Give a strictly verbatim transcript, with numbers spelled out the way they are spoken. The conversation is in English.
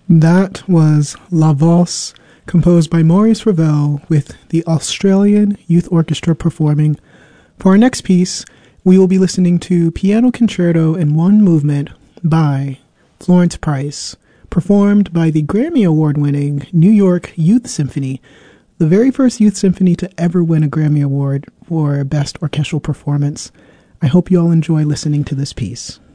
That was La Valse, composed by Maurice Ravel with the Australian Youth Orchestra performing. For our next piece, we will be listening to Piano Concerto in One Movement by Florence Price, performed by the Grammy Award-winning New York Youth Symphony, the very first youth symphony to ever win a Grammy Award for Best Orchestral Performance. I hope you all enjoy listening to this piece.